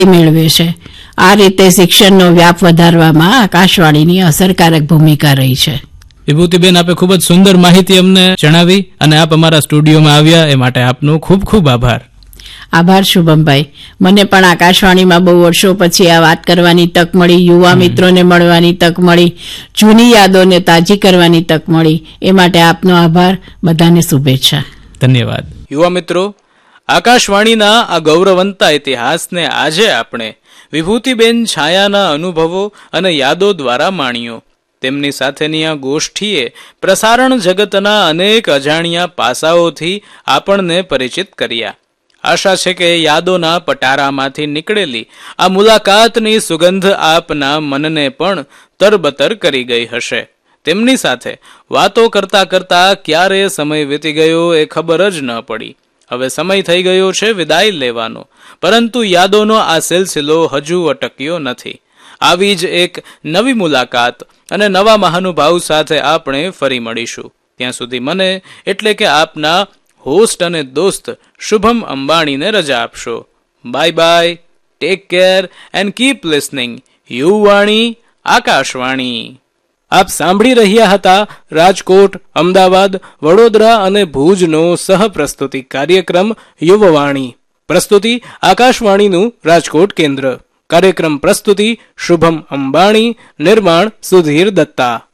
મેળવે છે. આ રીતે શિક્ષણનો વ્યાપ વધારવામાં આકાશવાણીની અસરકારક ભૂમિકા રહી છે. વિભૂતિબેન, આપે ખૂબ જ સુંદર માહિતી અમને જણાવી અને આપ અમારા સ્ટુડિયોમાં આવ્યા એ માટે આપનો ખૂબ ખૂબ આભાર. આભાર શુભમભાઈ. મને પણ આકાશવાણીમાં બહુ વર્ષો પછી આ વાત કરવાની તક મળી, યુવા મિત્રોને મળવાની તક મળી, જૂની યાદોને તાજી કરવાની તક મળી. એ માટે આપનો આભાર. બધાને શુભેચ્છા. ધન્યવાદ. યુવા મિત્રો, આકાશવાણીના આ ગૌરવવંતા ઇતિહાસને આજે આપણે વિભૂતિબેન છાયાના અનુભવો અને યાદો દ્વારા માણ્યો. તેમની સાથેની આ ગોષ્ઠીએ પ્રસારણ જગતના અનેક અજાણ્યા પાસાઓથી આપણને પરિચિત કર્યા. આશા છે કે યાદોના પટારામાંથી નીકળેલી આ મુલાકાતની સુગંધ આપના મનને પણ તરબતર કરી ગઈ હશે. તેમની સાથે વાતો કરતા કરતા ક્યારે સમય વીતી ગયો એ ખબર જ ન પડી. હવે સમય થઈ ગયો છે વિદાય લેવાનો, પરંતુ યાદોનો આ સિલસિલો હજુ અટક્યો નથી. આવી જ એક નવી મુલાકાત અને નવા મહાનુભાવ સાથે આપણે ફરી મળીશું. ત્યાં સુધી મને એટલે કે આપના હોસ્ટ અને દોસ્ત શુભમ અંબાણીને રજા આપશો. Bye bye, take care and keep listening યુવાણી Akashvani. આપ સાંભળી રહ્યા હતા રાજકોટ, અમદાવાદ, વડોદરા અને ભુજનો સહપ્રસ્તુતિ કાર્યક્રમ યુવવાણી. પ્રસ્તુતિ આકાશવાણીનું રાજકોટ કેન્દ્ર. કાર્યક્રમ પ્રસ્તુતિ શુભમ અંબાણી. નિર્માણ સુધીર દત્તા.